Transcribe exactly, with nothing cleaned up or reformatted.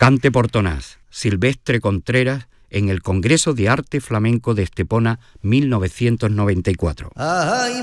Cante Portonás, Silvestre Contreras, en el Congreso de Arte Flamenco de Estepona mil novecientos noventa y cuatro. Ay,